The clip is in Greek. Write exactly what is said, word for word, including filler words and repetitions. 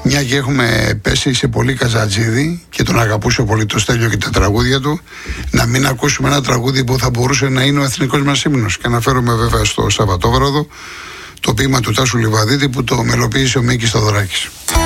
Μια και έχουμε πέσει σε πολύ Καζατζίδη και τον αγαπούσε πολύ το Στέλιο και τα τραγούδια του, να μην ακούσουμε ένα τραγούδι που θα μπορούσε να είναι ο εθνικός μας ύμνος. Και αναφέρομαι βέβαια στο Σαββατόβραδο, το ποίημα του Τάσου Λιβαδίτη που το μελοποίησε ο Μίκης Θοδωράκης.